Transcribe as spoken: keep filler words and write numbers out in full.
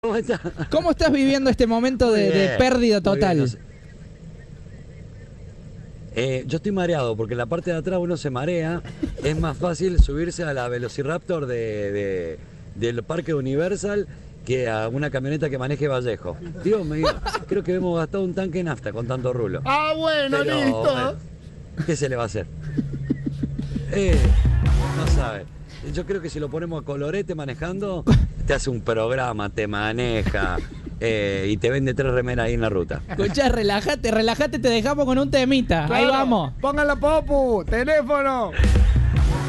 ¿Cómo estás? ¿Cómo estás viviendo este momento de, de pérdida total? Bien, no sé. eh, yo estoy mareado porque en la parte de atrás uno se marea. Es más fácil subirse a la Velociraptor de, de- del Parque Universal que a una camioneta que maneje Vallejo. Dios mío, creo que hemos gastado un tanque de nafta con tanto rulo. Ah, bueno, Pero, listo. bueno, ¿qué se le va a hacer? Eh, no sabe. Yo creo que si lo ponemos a Colorete manejando, te hace un programa, te maneja eh, y te vende tres remeras ahí en la ruta. Escuchá, relájate, relájate, te dejamos con un temita. Ahí Claro. vamos. Póngala, Popu, teléfono.